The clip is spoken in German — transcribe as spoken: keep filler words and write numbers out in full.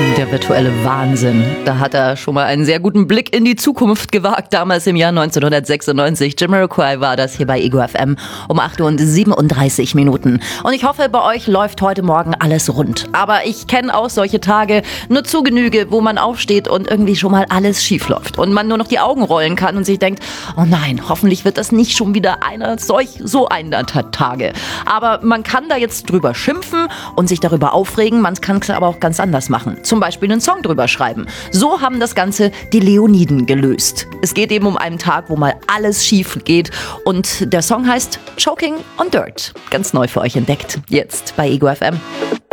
Der virtuelle Wahnsinn. Da hat er schon mal einen sehr guten Blick in die Zukunft gewagt. Damals im Jahr neunzehnhundertsechsundneunzig. Jamiroquai war das hier bei Ego F M um acht Uhr und siebenunddreißig Minuten. Und ich hoffe, bei euch läuft heute Morgen alles rund. Aber ich kenne auch solche Tage nur zu Genüge, wo man aufsteht und irgendwie schon mal alles schief läuft. Und man nur noch die Augen rollen kann und sich denkt, oh nein, hoffentlich wird das nicht schon wieder einer solch, so einer Tage. Aber man kann da jetzt drüber schimpfen und sich darüber aufregen. Man kann es aber auch ganz anders machen. Zum Beispiel einen Song drüber schreiben. So haben das Ganze die Leoniden gelöst. Es geht eben um einen Tag, wo mal alles schief geht. Und der Song heißt Choking on Dirt. Ganz neu für euch entdeckt. Jetzt bei Ego F M.